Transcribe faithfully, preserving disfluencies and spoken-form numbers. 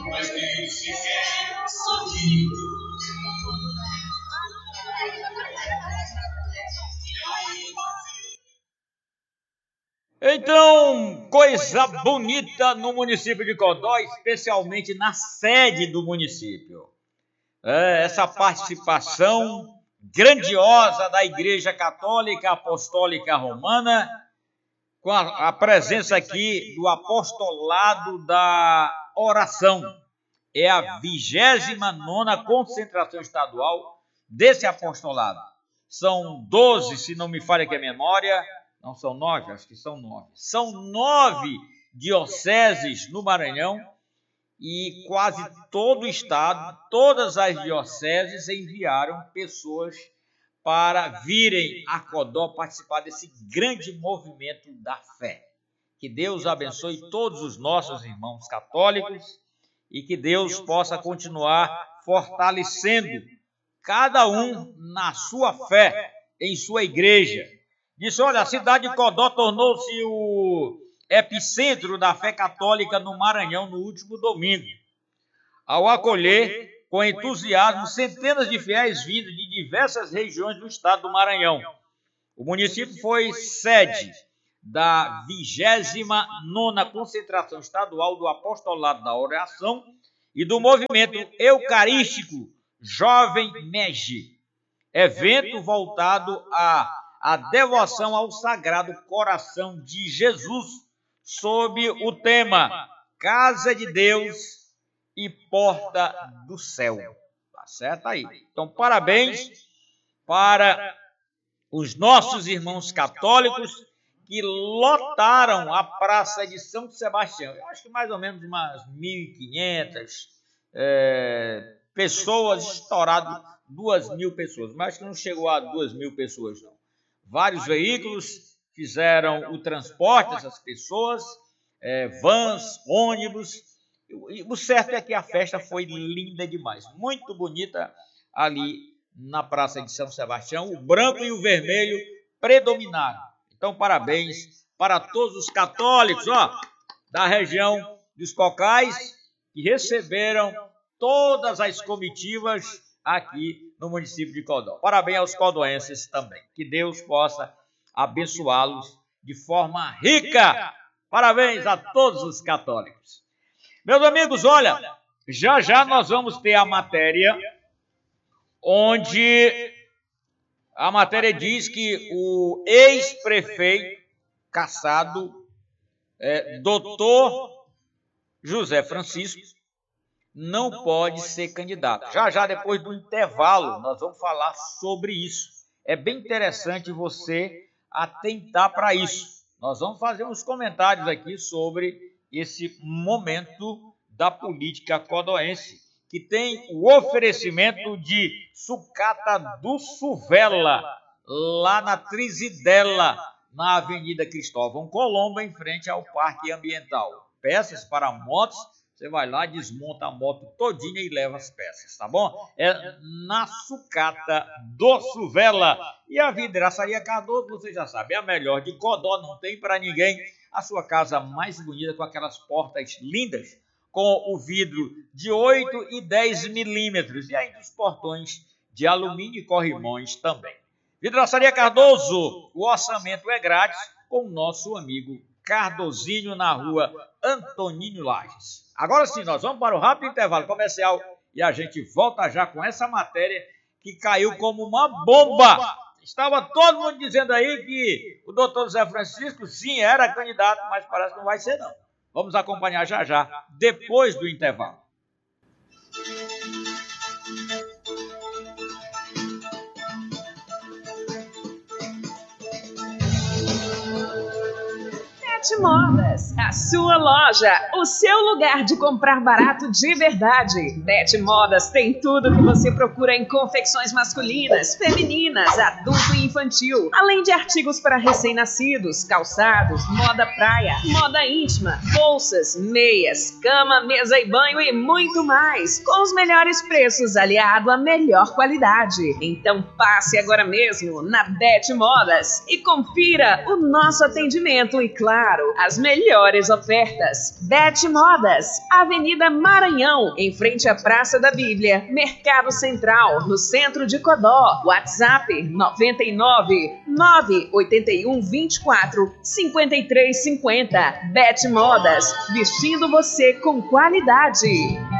mas nem sequer sorrindo. Então, coisa bonita no município de Codó, especialmente na sede do município. É, essa participação grandiosa da Igreja Católica Apostólica Romana, com a, a presença aqui do apostolado da oração. É a vigésima nona concentração estadual desse apostolado. São doze, se não me falha aqui a memória. Não são nove? Acho que são nove. São nove dioceses no Maranhão e quase todo o estado, todas as dioceses enviaram pessoas para virem a Codó participar desse grande movimento da fé. Que Deus abençoe todos os nossos irmãos católicos e que Deus possa continuar fortalecendo cada um na sua fé, em sua igreja. Disse, olha, a cidade de Codó tornou-se o epicentro da fé católica no Maranhão no último domingo, ao acolher com entusiasmo centenas de fiéis vindos de diversas regiões do estado do Maranhão. O município foi sede da vigésima nona concentração estadual do apostolado da oração e do movimento eucarístico Jovem Mege, evento voltado a a devoção ao Sagrado Coração de Jesus, sob o tema Casa de Deus e Porta do Céu. Tá certo aí? Então, parabéns para os nossos irmãos católicos que lotaram a Praça de São Sebastião. Eu acho que mais ou menos umas mil e quinhentas é, pessoas, estourado duas mil pessoas, mas acho que não chegou a duas mil pessoas, não. Vários veículos fizeram o transporte dessas pessoas, é, vans, ônibus. E o certo é que a festa foi linda demais, muito bonita ali na Praça de São Sebastião. O branco e o vermelho predominaram. Então, parabéns para todos os católicos, ó, da região dos Cocais, que receberam todas as comitivas aqui no município de Codó. Parabéns aos codoenses também. Que Deus possa abençoá-los de forma rica. Parabéns a todos os católicos. Meus amigos, olha, já já nós vamos ter a matéria onde a matéria diz que o ex-prefeito cassado, é, doutor José Francisco, não pode ser candidato. Já já depois do intervalo nós vamos falar sobre isso. É bem interessante você atentar para isso. Nós vamos fazer uns comentários aqui sobre esse momento da política codoense, que tem o oferecimento de sucata do Suvela, lá na Trizidela, na Avenida Cristóvão Colombo, em frente ao Parque Ambiental. Peças para motos. Você vai lá, desmonta a moto todinha e leva as peças, tá bom? É na sucata do Suvela. E a Vidraçaria Cardoso, você já sabe, é a melhor de Codó, não tem para ninguém. A sua casa mais bonita, com aquelas portas lindas, com o vidro de oito e dez milímetros. E ainda os portões de alumínio e corrimões também. Vidraçaria Cardoso, o orçamento é grátis com o nosso amigo Cardozinho, na rua Antoninho Lages. Agora sim, nós vamos para o rápido intervalo comercial e a gente volta já com essa matéria que caiu como uma bomba. Estava todo mundo dizendo aí que o doutor José Francisco, sim, era candidato, mas parece que não vai ser, não. Vamos acompanhar já já, depois do intervalo. Bete Modas, a sua loja, o seu lugar de comprar barato de verdade. Bete Modas tem tudo que você procura em confecções masculinas, femininas, adulto e infantil, além de artigos para recém-nascidos, calçados, moda praia, moda íntima, bolsas, meias, cama, mesa e banho e muito mais, com os melhores preços aliado à melhor qualidade. Então passe agora mesmo na Bete Modas e confira o nosso atendimento e, claro, claro, as melhores ofertas. Bet Modas, Avenida Maranhão, em frente à Praça da Bíblia, Mercado Central, no centro de Codó. WhatsApp nove nove nove oito um dois quatro cinco três cinco zero. Bet Modas, vestindo você com qualidade.